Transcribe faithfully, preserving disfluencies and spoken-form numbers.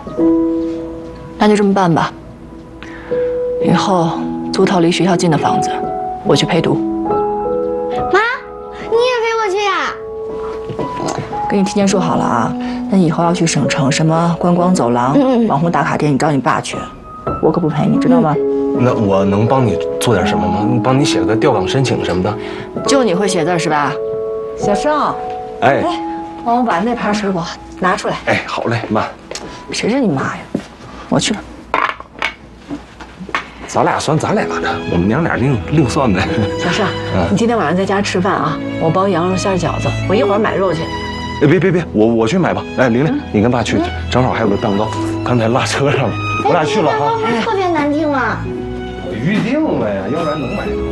那就这么办吧。以后租套离学校近的房子，我去陪读。 妈，你也陪我去呀？ 跟你提前说好了啊，那以后要去省城什么观光走廊、嗯嗯网红打卡店，你找你爸去，我可不陪你，知道吗？ 那我能帮你做点什么吗？帮你写个调岗申请什么的。 就你会写字是吧？小盛， 哎， 帮我把那盘水果拿出来。 哎，好嘞，妈。 谁是你妈呀？我去了。 咱俩算咱俩的，我们娘俩另另算呗。 小盛， 嗯、 你今天晚上在家吃饭啊？我包羊肉馅饺子，我一会儿买肉去。 哎，别别别，我我去买吧。哎，玲玲，你跟爸去，正好还有个蛋糕，刚才落车上了，我俩去了哈。 蛋糕不是特别难订吗？ 我预定了呀，要不然能买到。